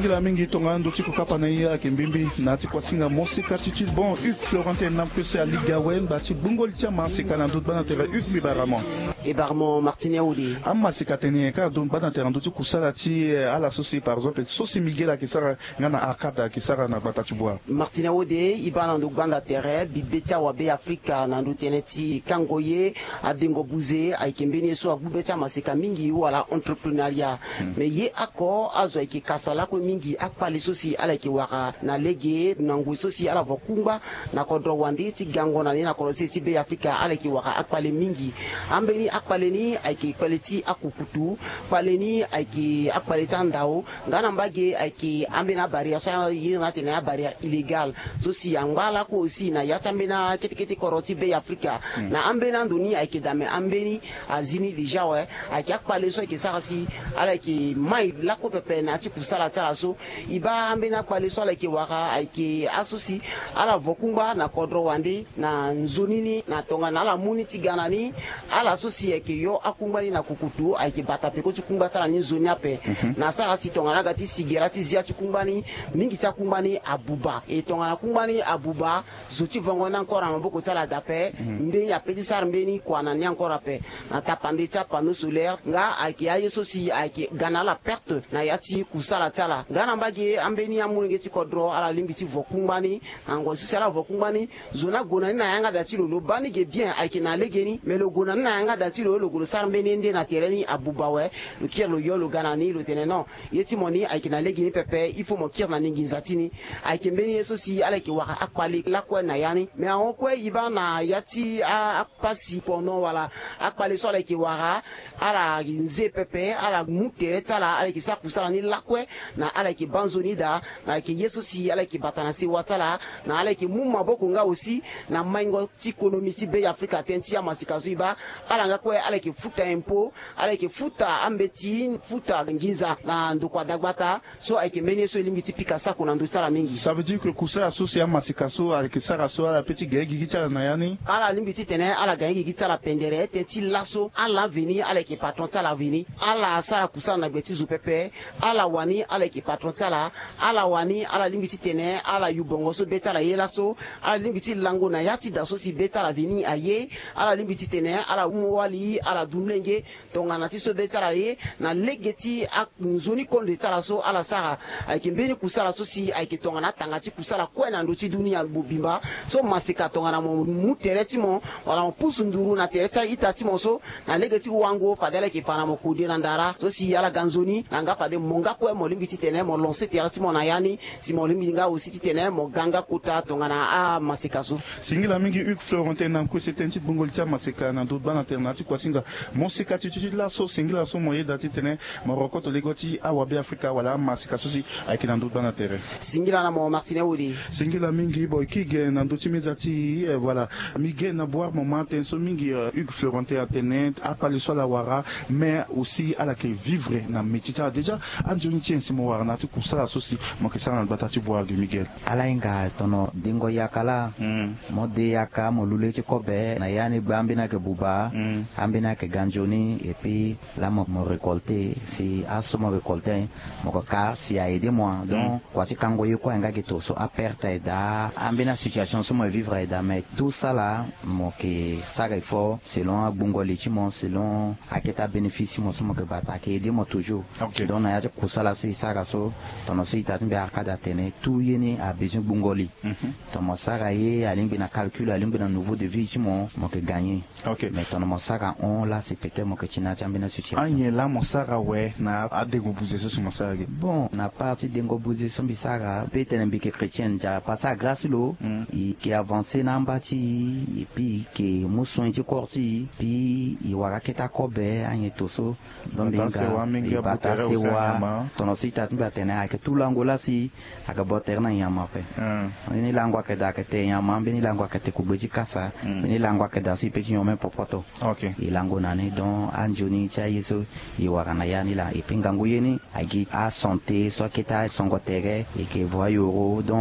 Singila mingi tongando tiko kapa na iya kimbimbi na tiko singa mosika titi bon Hugues Florentin nam que c'est à Ligawen bati bungol tiama sika na ndut bana tere Hugues Mibaramo Ebarmo Martinet Oudi amma sika tene ka don bana tere ndut kusala ti à la société par exemple sosi Miguel qui sera ngana akada qui sera na batati bois Martinet Oudi ibana nduk bana tere bibetia wabe Afrika na nduteneti kangoye adengo buze aikembeni so abubetia masika mingi wala entrepreneuriat mais ye ako azo ki kasala ko mingi akpali sosi ala ki waka na lege na ngwe sosi ala vokumba na kodro wandi ti gango na na korosi ti be Afrika ala ki waka akpali mingi ambeni akpali ni aiki quality akukutu paleni aiki akpali tandao ngana mbage aiki ambena barrière sa yina tena barrière illégal sosi angwala ko aussi na yatambena ketekete koroti be Afrika na ambena ndoni aiki dame ambeni azini deja we aiki akpali so ki sarasi ala ki mai la ko pepe na ti kusala tala so iba ambena akpali so ala ki waka aiki asosi ala vokumba na kodro wandi na nzonini na tonga na la muni ti ganani ala sosi aiki yo akumbani na kukutu aiki bata pe ko ti kumba tala ni zoni ape na sarasi tonga na gati sigera ti zia ti kumbani mingi ti akumbani abuba e tonga na kumbani abuba zoti vongo na encore maboko tala dape mbe ya petit sar mbeni kwa na ni encore ape na tapande ti panneau solaire nga aiki aye sosi aiki gana la perte na yati kusala tala ngana mbage ambeni amulenge ti kodro ala limbi ti vokumbani ango sosi ala vokumbani zona gona na yanga dati lo bani ge bien aiki na legeni mais lo gona na yanga dati lo golo sar mbeni nde na tereni abuba we lo kier lo yo lo gana ni lo tene non yeti moni aiki na legeni pepe il faut mo kier na ningi zatini aiki mbeni sosi ala ki waka akpali la ko na yani mais an ko iba na yati a pasi pono wala akpali so ala ki waka ala nze pepe ala mutere tala ala ki sa kusala ni la ko na ala ki banzoni da na ki yeso si ala ki batana si watala na ala ki mumma boko nga aussi na maingo ti ekonomi si be Afrika tenti ya masikazo iba ala nga ko ala ki futa impo ala ki futa ambeti futa nginza na ndokwa dagbata so ay ki meni so limiti pika sako na ndutala mingi ça veut dire que kusa associé à masikaso avec sara so ala petit gegi gitala na yani ala limiti tene ala gegi gitala pendere tenti laso ala veni ala ki patron tala veni ala sara kusa na gbeti zu pepe ala wani ala ki patron tala ala wani ala limiti tene ala yubongo so betala yela so ala limiti lango na yati da so si betala veni aye ala limiti tene ala umwali ala dumlenge tonga na ti so betala ye na legeti ak nzoni konde tala so ala sara ay ki mbeni kusala so si ay ki tonga na tanga ti kusala ko na ndo ti dunia bobimba so masika tonga na mu tereti mo wala mo pusu nduru na tereta itati mo so na legeti wango fadele ki fana mo kudi na ndara so si ala ganzoni na nga fade monga ko mo limbi ti tene mo lancer tereti mo na yani si mo limbi nga aussi ti tene mo ganga kuta tonga na a masika so singila mingi Hugues Florentin nam ko c'est un petit bungol tia masika na do bana alternative kwa singa mosika ti la so singila so moye dati tene mo rokoto legoti awabe Afrika wala masika so si aki na do bana tere singila na mo Martinet Oudi singila mingi boy kige na do ti mezati voilà Miguel na boire moment so mingi Hugues Florentin atene apali so la wara mais aussi à la que vivre na métier déjà anjoni tien si mo wara na tu kusala so si mo ke sana batati boire de Miguel ala inga tono dingo yakala mo de yaka mo lule ti kobe na yani bambi na ke buba ambi na ke ganjoni et puis là mo récolter si aso mo récolter mo ko ka si a aider moi donc quoi ti kango yiko nga ke to so aperta et da ambi na situation so mo vivre et da mais tout ça là mo ke ça il faut selon bungoli ti mo selon aketa bénéfice mo so mo ke bata ke aider mo toujours donc na ya ti kusala so isara so tono so ita timbe akada tene tout yeni a besoin bungoli to mo sara ye alimbi na calcul alimbi na nouveau de vie ti mo ke gagner mais tono mo sara on là c'est peut-être mo ke tina chambe na situation anye la mo sara we na adego buze so mo sara bon na partie dengo buze so bi sara peut-être mbi ke chrétien ja passa grâce lo i qui avancer na mbati et puis que mo soin ti korti puis i wara keta kobe anye to so donc binga bata sewa tono si tat mba tene ake tout langola si aka boter na yama pe ni langwa ke da ke te yama beni langwa ke te kubeji kasa beni langwa ke da si pe nyome popoto i lango nane donc anjoni cha yeso i wara na yani la e pinga nguyeni agi a santé so keta songo tere e ke voyoro donc